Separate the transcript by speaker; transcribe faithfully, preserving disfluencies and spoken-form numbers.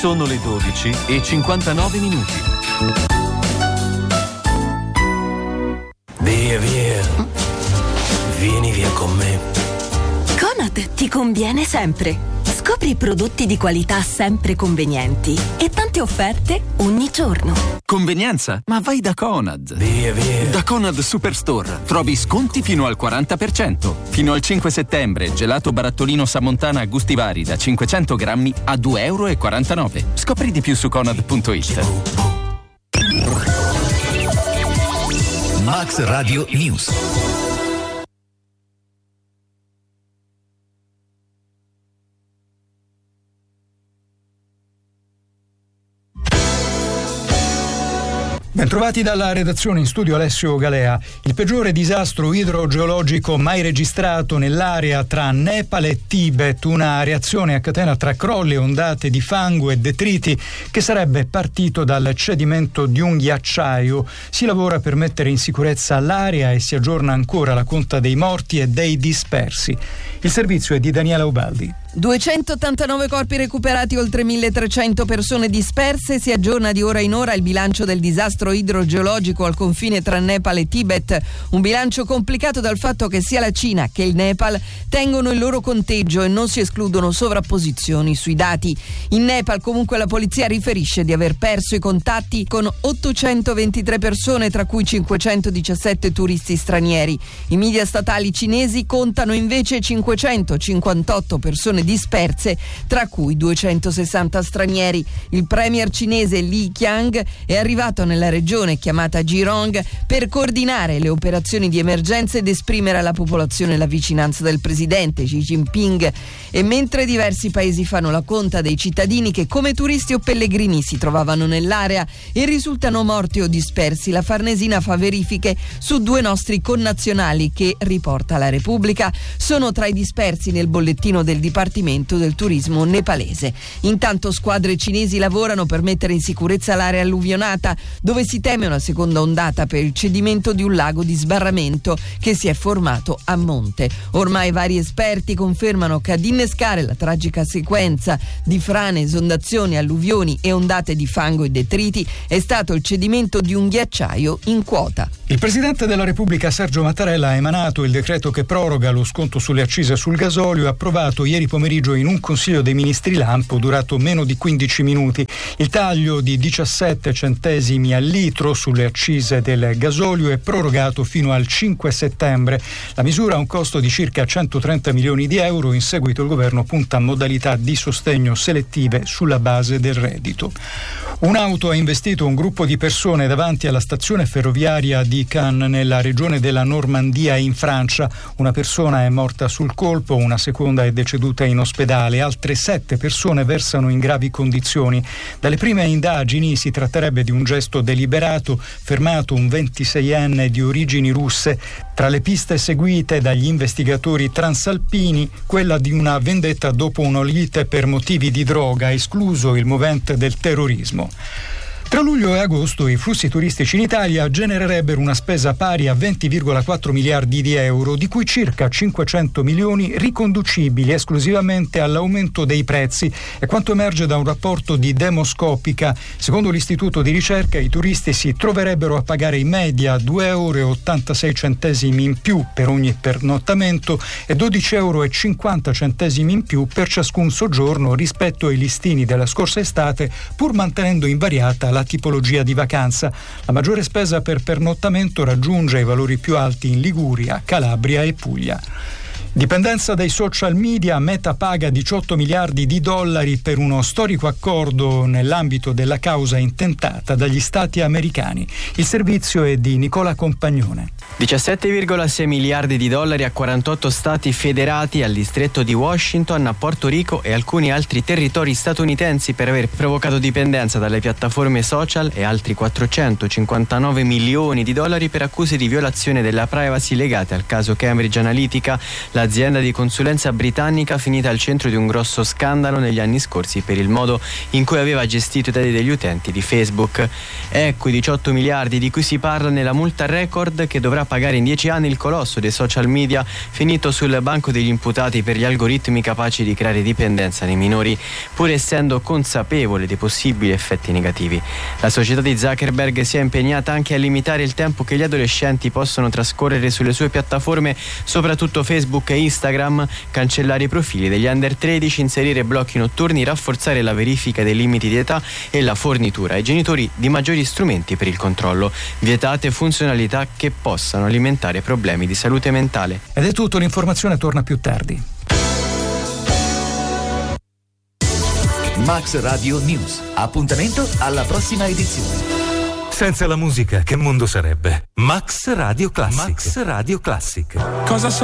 Speaker 1: Sono le dodici e cinquantanove minuti.
Speaker 2: Via, via. Vieni via con me.
Speaker 3: Conad ti conviene sempre. Scopri prodotti di qualità sempre convenienti e tante offerte ogni giorno.
Speaker 4: Convenienza? Ma vai da Conad.
Speaker 2: Via, via.
Speaker 4: Da Conad Superstore trovi sconti fino al quaranta per cento. Fino al cinque settembre, gelato barattolino Samontana a gusti vari da cinquecento grammi a due e quarantanove euro. Scopri di più su conad punto it.
Speaker 5: Max Radio News.
Speaker 6: Bentrovati dalla redazione, in studio Alessio Galea. Il peggiore disastro idrogeologico mai registrato nell'area tra Nepal e Tibet, una reazione a catena tra crolli e ondate di fango e detriti che sarebbe partito dal cedimento di un ghiacciaio. Si lavora per mettere in sicurezza l'area e si aggiorna ancora la conta dei morti e dei dispersi. Il servizio è di Daniela Ubaldi.
Speaker 7: duecentottantanove corpi recuperati, oltre milletrecento persone disperse. Si aggiorna di ora in ora il bilancio del disastro idrogeologico al confine tra Nepal e Tibet, un bilancio complicato dal fatto che sia la Cina che il Nepal tengono il loro conteggio e non si escludono sovrapposizioni sui dati. In Nepal comunque la polizia riferisce di aver perso i contatti con ottocentoventitré persone, tra cui cinquecentodiciassette turisti stranieri. I media statali cinesi contano invece cinquecentocinquantotto persone disperse, tra cui duecentosessanta stranieri. Il premier cinese Li Qiang è arrivato nella regione chiamata Jirong per coordinare le operazioni di emergenza ed esprimere alla popolazione la vicinanza del presidente Xi Jinping. E mentre diversi paesi fanno la conta dei cittadini che come turisti o pellegrini si trovavano nell'area e risultano morti o dispersi, la Farnesina fa verifiche su due nostri connazionali che, riporta la Repubblica, sono tra i dispersi nel bollettino del Dipartimento del Turismo nepalese. Intanto squadre cinesi lavorano per mettere in sicurezza l'area alluvionata, dove si teme una seconda ondata per il cedimento di un lago di sbarramento che si è formato a monte. Ormai vari esperti confermano che ad innescare la tragica sequenza di frane, esondazioni, alluvioni e ondate di fango e detriti è stato il cedimento di un ghiacciaio in quota.
Speaker 6: Il Presidente della Repubblica Sergio Mattarella ha emanato il decreto che proroga lo sconto sulle accise sul gasolio, approvato ieri pomeriggio in un Consiglio dei Ministri lampo durato meno di quindici minuti. Il taglio di diciassette centesimi al litro sulle accise del gasolio è prorogato fino al cinque settembre. La misura ha un costo di circa centotrenta milioni di euro. In seguito il governo punta a modalità di sostegno selettive sulla base del reddito. Un'auto ha investito un gruppo di persone davanti alla stazione ferroviaria di Cannes nella regione della Normandia in Francia. Una persona è morta sul colpo, una seconda è deceduta in ospedale, altre sette persone versano in gravi condizioni. Dalle prime indagini si tratterebbe di un gesto deliberato, fermato un ventiseienne di origini russe. Tra le piste seguite dagli investigatori transalpini, quella di una vendetta dopo una lite per motivi di droga, escluso il movente del terrorismo. Tra luglio e agosto i flussi turistici in Italia genererebbero una spesa pari a venti virgola quattro miliardi di euro, di cui circa cinquecento milioni riconducibili esclusivamente all'aumento dei prezzi, è quanto emerge da un rapporto di Demoscopica. Secondo l'istituto di ricerca, i turisti si troverebbero a pagare in media due euro e ottantasei centesimi in più per ogni pernottamento e dodici euro e cinquanta centesimi in più per ciascun soggiorno rispetto ai listini della scorsa estate, pur mantenendo invariata la tipologia di vacanza. La maggiore spesa per pernottamento raggiunge i valori più alti in Liguria, Calabria e Puglia. Dipendenza dai social media, Meta paga diciotto miliardi di dollari per uno storico accordo nell'ambito della causa intentata dagli stati americani. Il servizio è di Nicola Compagnone.
Speaker 8: diciassette virgola sei miliardi di dollari a quarantotto stati federati, al distretto di Washington, a Porto Rico e alcuni altri territori statunitensi per aver provocato dipendenza dalle piattaforme social, e altri quattrocentocinquantanove milioni di dollari per accuse di violazione della privacy legate al caso Cambridge Analytica. La L'azienda di consulenza britannica finita al centro di un grosso scandalo negli anni scorsi per il modo in cui aveva gestito i dati degli utenti di Facebook. Ecco i diciotto miliardi di cui si parla nella multa record che dovrà pagare in dieci anni il colosso dei social media, finito sul banco degli imputati per gli algoritmi capaci di creare dipendenza nei minori, pur essendo consapevole dei possibili effetti negativi. La società di Zuckerberg si è impegnata anche a limitare il tempo che gli adolescenti possono trascorrere sulle sue piattaforme, soprattutto Facebook e Instagram, cancellare i profili degli under tredici, inserire blocchi notturni, rafforzare la verifica dei limiti di età e la fornitura ai genitori di maggiori strumenti per il controllo. Vietate funzionalità che possano alimentare problemi di salute mentale.
Speaker 6: Ed è tutto, l'informazione torna più tardi.
Speaker 5: Max Radio News. Appuntamento alla prossima edizione.
Speaker 9: Senza la musica che mondo sarebbe? Max Radio Classic. Max Radio Classic.
Speaker 10: Cosa so?